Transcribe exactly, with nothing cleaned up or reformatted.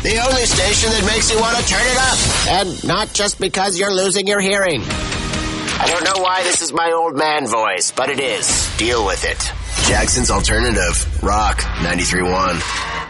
The only station that makes you want to turn it up. And not just because you're losing your hearing. I don't know why this is my old man voice, but it is. Deal with it. Jackson's Alternative. Rock ninety-three point one.